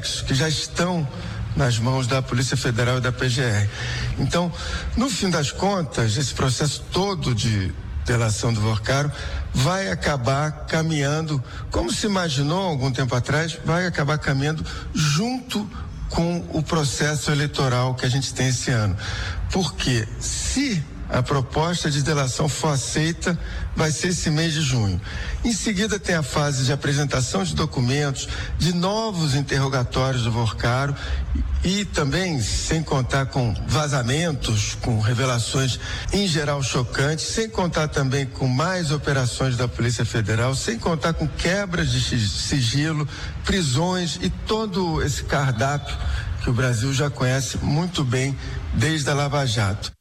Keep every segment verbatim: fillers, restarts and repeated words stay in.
complexos que já estão nas mãos da Polícia Federal e da P G R. Então, no fim das contas, esse processo todo de delação do Vorcaro vai acabar caminhando, como se imaginou algum tempo atrás, vai acabar caminhando junto com o processo eleitoral que a gente tem esse ano. Porque se a proposta de delação for aceita, vai ser esse mês de junho. Em seguida tem a fase de apresentação de documentos, de novos interrogatórios do Vorcaro e também, sem contar com vazamentos, com revelações em geral chocantes, sem contar também com mais operações da Polícia Federal, sem contar com quebras de sigilo, prisões e todo esse cardápio que o Brasil já conhece muito bem desde a Lava Jato.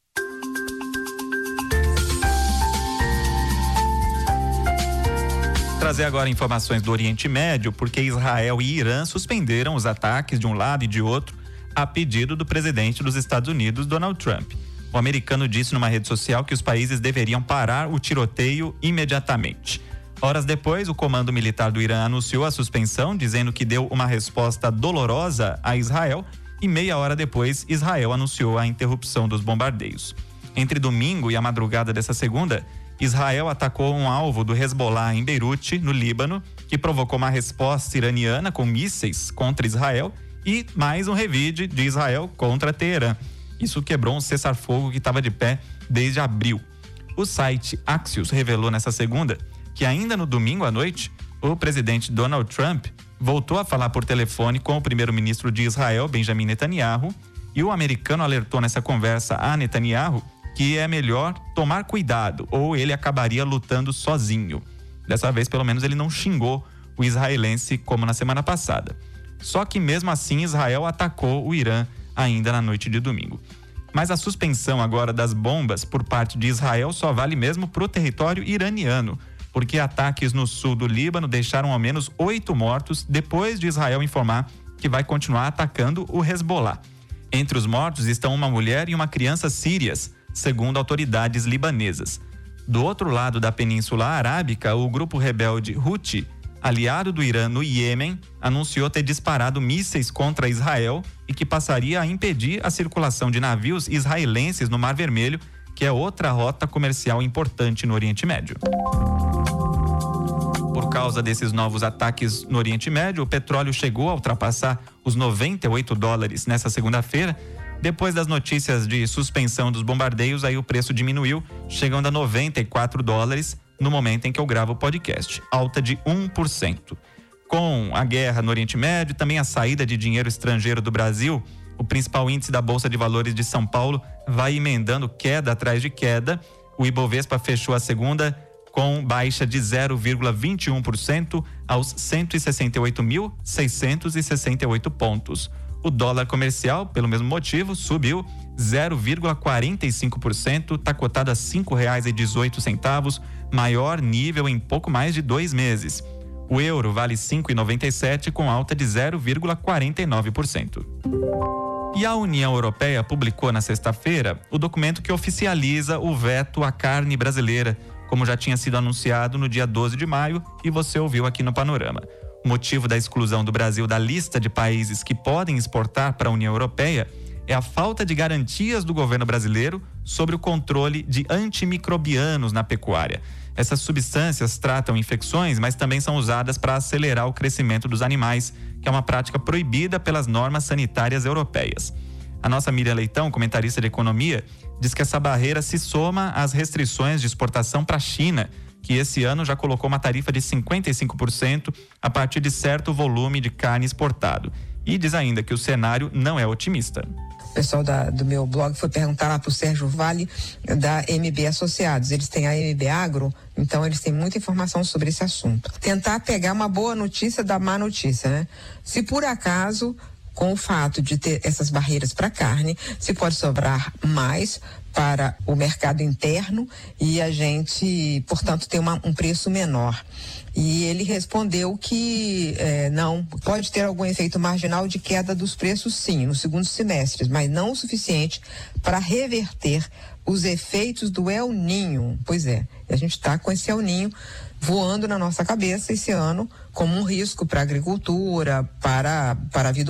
Trazer agora informações do Oriente Médio, porque Israel e Irã suspenderam os ataques de um lado e de outro a pedido do presidente dos Estados Unidos, Donald Trump. O americano disse numa rede social que os países deveriam parar o tiroteio imediatamente. Horas depois, o comando militar do Irã anunciou a suspensão, dizendo que deu uma resposta dolorosa a Israel, e meia hora depois, Israel anunciou a interrupção dos bombardeios. Entre domingo e a madrugada dessa segunda, Israel atacou um alvo do Hezbollah em Beirute, no Líbano, que provocou uma resposta iraniana com mísseis contra Israel e mais um revide de Israel contra Teherã. Isso quebrou um cessar-fogo que estava de pé desde abril. O site Axios revelou nessa segunda que ainda no domingo à noite, o presidente Donald Trump voltou a falar por telefone com o primeiro-ministro de Israel, Benjamin Netanyahu, e o americano alertou nessa conversa a Netanyahu que é melhor tomar cuidado ou ele acabaria lutando sozinho. Dessa vez, pelo menos, ele não xingou o israelense como na semana passada. Só que mesmo assim, Israel atacou o Irã ainda na noite de domingo. Mas a suspensão agora das bombas por parte de Israel só vale mesmo para o território iraniano, porque ataques no sul do Líbano deixaram ao menos oito mortos depois de Israel informar que vai continuar atacando o Hezbollah. Entre os mortos estão uma mulher e uma criança sírias, segundo autoridades libanesas. Do outro lado da Península Arábica, o grupo rebelde Houthi, aliado do Irã no Iêmen, anunciou ter disparado mísseis contra Israel e que passaria a impedir a circulação de navios israelenses no Mar Vermelho, que é outra rota comercial importante no Oriente Médio. Por causa desses novos ataques no Oriente Médio, o petróleo chegou a ultrapassar os noventa e oito dólares nessa segunda-feira. Depois das notícias de suspensão dos bombardeios, aí o preço diminuiu, chegando a noventa e quatro dólares no momento em que eu gravo o podcast, alta de um por cento. Com a guerra no Oriente Médio, também a saída de dinheiro estrangeiro do Brasil, o principal índice da Bolsa de Valores de São Paulo vai emendando queda atrás de queda. O Ibovespa fechou a segunda com baixa de zero vírgula vinte e um por cento aos cento e sessenta e oito mil, seiscentos e sessenta e oito pontos. O dólar comercial, pelo mesmo motivo, subiu zero vírgula quarenta e cinco por cento, está cotado a cinco reais e dezoito centavos, maior nível em pouco mais de dois meses. O euro vale cinco reais e noventa e sete centavos, com alta de zero vírgula quarenta e nove por cento. E a União Europeia publicou na sexta-feira o documento que oficializa o veto à carne brasileira, como já tinha sido anunciado no dia doze de maio e você ouviu aqui no Panorama. O motivo da exclusão do Brasil da lista de países que podem exportar para a União Europeia é a falta de garantias do governo brasileiro sobre o controle de antimicrobianos na pecuária. Essas substâncias tratam infecções, mas também são usadas para acelerar o crescimento dos animais, que é uma prática proibida pelas normas sanitárias europeias. A nossa Miriam Leitão, comentarista de economia, diz que essa barreira se soma às restrições de exportação para a China, que esse ano já colocou uma tarifa de cinquenta e cinco por cento a partir de certo volume de carne exportado. E diz ainda que o cenário não é otimista. O pessoal da, do meu blog foi perguntar lá para o Sérgio Vale da M B Associados. Eles têm a M B Agro, então eles têm muita informação sobre esse assunto. Tentar pegar uma boa notícia da má notícia, né? Se por acaso, com o fato de ter essas barreiras para carne, se pode sobrar mais para o mercado interno e a gente, portanto, ter uma, um preço menor. E ele respondeu que eh, não, pode ter algum efeito marginal de queda dos preços, sim, no segundo semestre, mas não o suficiente para reverter os efeitos do El Ninho. Pois é, a gente está com esse El Ninho voando na nossa cabeça esse ano como um risco para a agricultura, para, para a vida